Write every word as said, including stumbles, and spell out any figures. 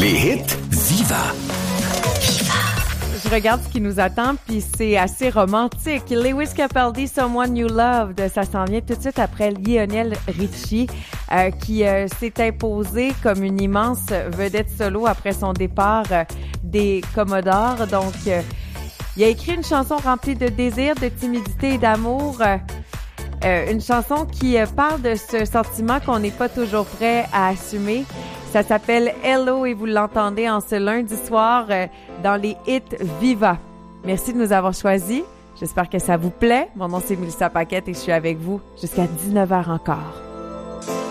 Les hits Viva. Je regarde ce qui nous attend, puis c'est assez romantique. Lewis Capaldi, Someone You Loved, ça s'en vient tout de suite après Lionel Richie, euh, qui euh, s'est imposé comme une immense vedette solo après son départ euh, des Commodores. Donc, euh, il a écrit une chanson remplie de désir, de timidité et d'amour. Euh, euh, une chanson qui euh, parle de ce sentiment qu'on n'est pas toujours prêt à assumer. Ça s'appelle Hello et vous l'entendez en ce lundi soir euh, dans les hits Viva. Merci de nous avoir choisis. J'espère que ça vous plaît. Mon nom c'est Mélissa Paquette et je suis avec vous jusqu'à dix-neuf heures encore.